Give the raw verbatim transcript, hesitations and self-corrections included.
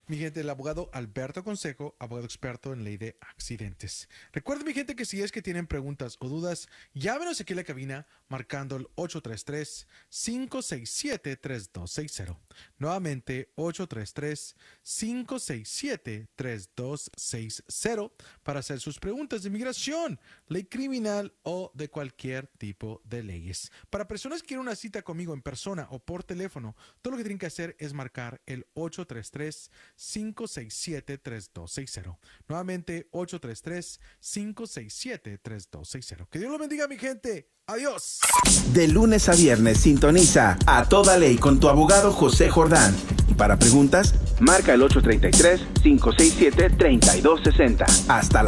Mi gente, el abogado Alberto Consejo, abogado experto en ley de accidentes. Recuerden, mi gente, que si es que tienen preguntas o dudas, llámenos aquí en la cabina marcando el ocho tres tres, cinco seis siete, tres dos seis cero. Nuevamente, ocho tres tres, cinco seis siete, tres dos seis cero para hacer sus preguntas de inmigración, ley criminal o de cualquier tipo de leyes. Para personas que quieren una cita conmigo en persona o por teléfono, todo lo que tienen que hacer es marcar el ocho tres tres, cinco seis siete, tres dos seis cero. Nuevamente, ocho tres tres, cinco seis siete, tres dos seis cero. Que Dios lo bendiga, mi gente. Adiós. De lunes a viernes sintoniza A Toda Ley con tu abogado José Jordán. Y para preguntas, marca el ocho tres tres, cinco seis siete, tres dos seis cero. Hasta la